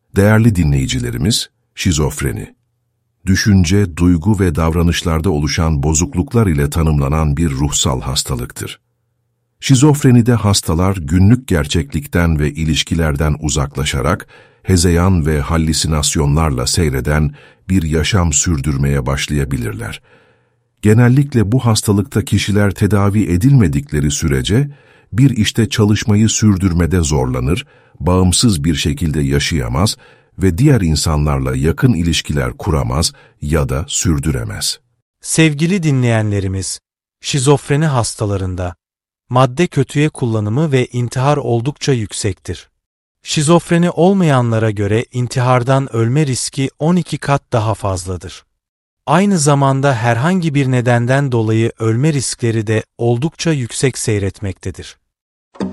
Değerli dinleyicilerimiz, şizofreni, düşünce, duygu ve davranışlarda oluşan bozukluklar ile tanımlanan bir ruhsal hastalıktır. Şizofrenide hastalar günlük gerçeklikten ve ilişkilerden uzaklaşarak, hezeyan ve hallüsinasyonlarla seyreden bir yaşam sürdürmeye başlayabilirler. Genellikle bu hastalıkta kişiler tedavi edilmedikleri sürece bir işte çalışmayı sürdürmede zorlanır, bağımsız bir şekilde yaşayamaz ve diğer insanlarla yakın ilişkiler kuramaz ya da sürdüremez. Sevgili dinleyenlerimiz, şizofreni hastalarında madde kötüye kullanımı ve intihar oldukça yüksektir. Şizofreni olmayanlara göre intihardan ölme riski 12 kat daha fazladır. Aynı zamanda herhangi bir nedenden dolayı ölme riskleri de oldukça yüksek seyretmektedir.